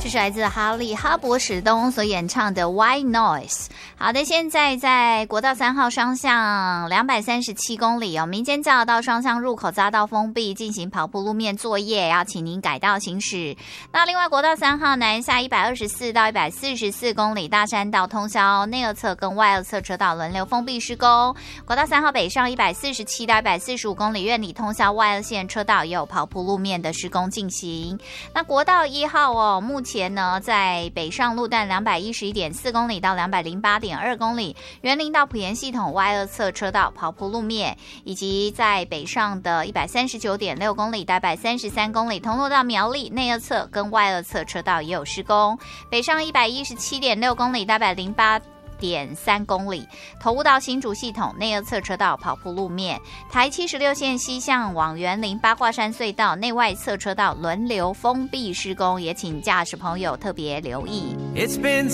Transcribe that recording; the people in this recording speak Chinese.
这是来自哈利哈伯史东所演唱的 White Noise。 好的，现在在国道3号双向237公里民间交流道双向入口匝道封闭，进行跑铺路面作业，要请您改道行驶。那另外国道3号南下124到144公里，大山道通宵内二侧跟外二侧车道轮流封闭施工。国道3号北上147到145公里，院里通宵外二线车道也有跑铺路面的施工进行。那国道1号目前呢，在北上路段211.4公里到208.2公里，园林到埔盐系统外二侧车道跑铺路面，以及在北上的139.6公里到133公里，同路到苗栗内二侧跟外二侧车道也有施工。北上117.6公里到108.3公里，头屋到新竹系统内二侧车道跑铺路面，台76线西向往园林八卦山隧道内外侧车道轮流封闭施工，也请驾驶朋友特别留意。